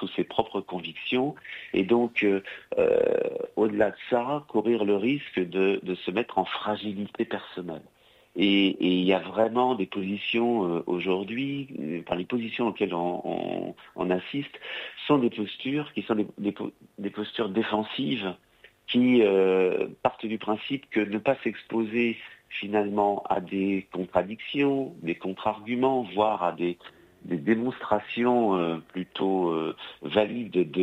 ou ses propres convictions, et donc au-delà de ça, courir le risque de se mettre en fragilité personnelle. Et il y a vraiment des positions aujourd'hui, les positions auxquelles on assiste, sont des postures qui sont des postures défensives qui partent du principe que ne pas s'exposer finalement à des contradictions, des contre-arguments, voire à des démonstrations plutôt valides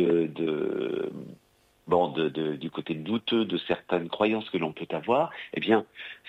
du côté douteux de certaines croyances que l'on peut avoir, eh bien,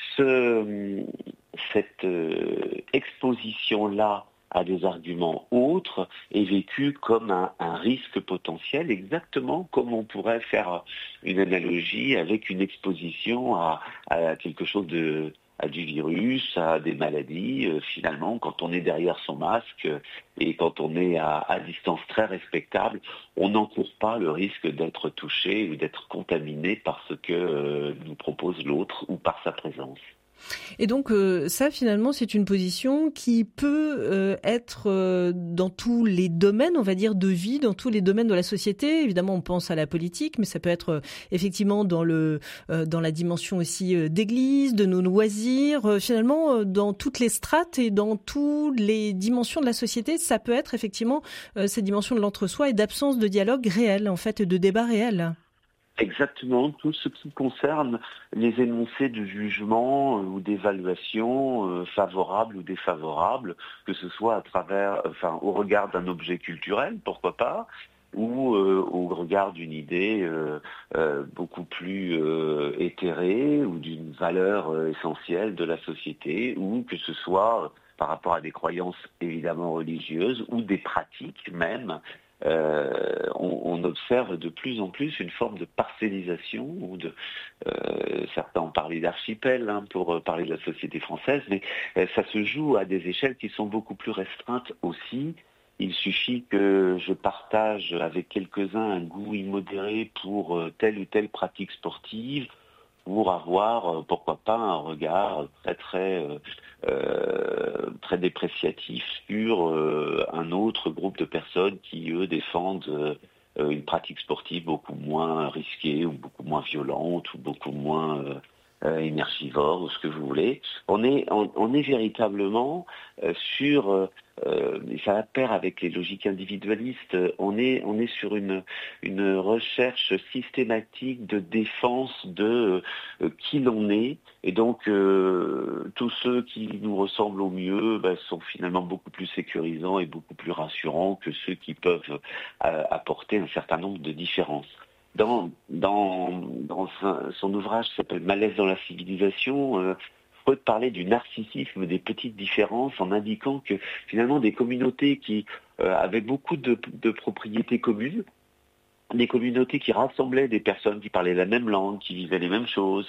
cette exposition-là à des arguments autres est vécue comme un risque potentiel, exactement comme on pourrait faire une analogie avec une exposition à quelque chose à du virus, à des maladies. Finalement, quand on est derrière son masque et quand on est à distance très respectable, on n'encourt pas le risque d'être touché ou d'être contaminé par ce que nous propose l'autre ou par sa présence. Et donc ça, finalement, c'est une position qui peut être dans tous les domaines, on va dire, de vie, dans tous les domaines de la société. Évidemment, on pense à la politique, mais ça peut être effectivement dans la dimension aussi d'église, de nos loisirs. Finalement, dans toutes les strates et dans toutes les dimensions de la société, ça peut être effectivement cette dimension de l'entre-soi et d'absence de dialogue réel, en fait, de débat réel. Exactement, tout ce qui concerne les énoncés de jugement ou d'évaluation favorables ou défavorables, que ce soit au regard d'un objet culturel, pourquoi pas, ou au regard d'une idée beaucoup plus éthérée ou d'une valeur essentielle de la société, ou que ce soit par rapport à des croyances évidemment religieuses ou des pratiques même. On observe de plus en plus une forme de parcellisation, ou certains ont parlé d'archipel pour parler de la société française, mais ça se joue à des échelles qui sont beaucoup plus restreintes aussi. Il suffit que je partage avec quelques-uns un goût immodéré pour telle ou telle pratique sportive, pour avoir, pourquoi pas, un regard très dépréciatif sur un autre groupe de personnes qui, eux, défendent une pratique sportive beaucoup moins risquée ou beaucoup moins violente ou beaucoup moins énergivore ou ce que vous voulez. On est véritablement sur, et ça va de pair avec les logiques individualistes, on est sur une recherche systématique de défense de qui l'on est, et donc tous ceux qui nous ressemblent au mieux sont finalement beaucoup plus sécurisants et beaucoup plus rassurants que ceux qui peuvent apporter un certain nombre de différences. Dans son ouvrage qui s'appelle Malaise dans la civilisation, Freud parlait du narcissisme des petites différences en indiquant que finalement des communautés qui avaient beaucoup de propriétés communes, des communautés qui rassemblaient des personnes qui parlaient la même langue, qui vivaient les mêmes choses,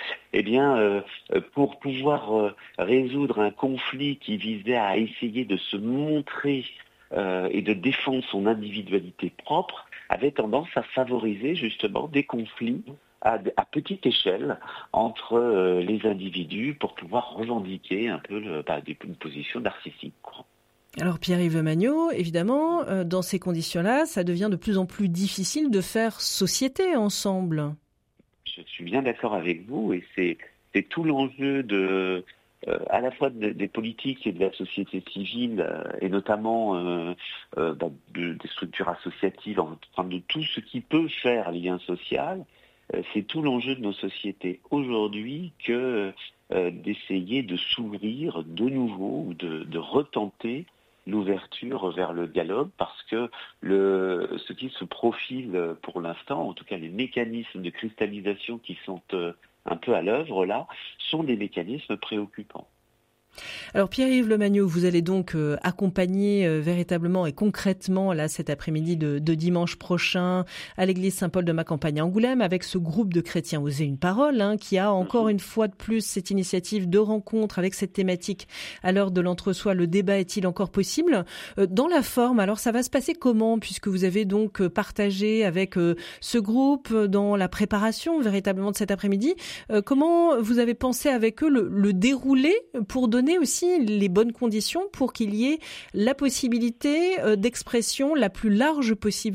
pour pouvoir résoudre un conflit qui visait à essayer de se montrer et de défendre son individualité propre, avait tendance à favoriser justement des conflits à petite échelle entre les individus pour pouvoir revendiquer un peu une position narcissique, quoi. Alors Pierre-Yves Magnot, évidemment, dans ces conditions-là, ça devient de plus en plus difficile de faire société ensemble. Je suis bien d'accord avec vous, et c'est tout l'enjeu à la fois des politiques et de la société civile, et notamment des structures associatives, de tout ce qui peut faire lien social. C'est tout l'enjeu de nos sociétés aujourd'hui que d'essayer de s'ouvrir de nouveau ou de retenter l'ouverture vers le dialogue, parce que ce qui se profile pour l'instant, en tout cas les mécanismes de cristallisation qui sont un peu à l'œuvre là, sont des mécanismes préoccupants. Alors Pierre-Yves Magnot, vous allez donc accompagner véritablement et concrètement là cet après-midi de dimanche prochain à l'église Saint-Paul de Macampagne à Angoulême avec ce groupe de chrétiens Oser une parole qui a encore une fois de plus cette initiative de rencontre avec cette thématique à l'heure de l'entre-soi. Le débat est-il encore possible? Dans la forme, alors ça va se passer comment, puisque vous avez donc partagé avec ce groupe dans la préparation véritablement de cet après-midi, comment vous avez pensé avec eux le déroulé pour donner aussi les bonnes conditions pour qu'il y ait la possibilité d'expression la plus large possible?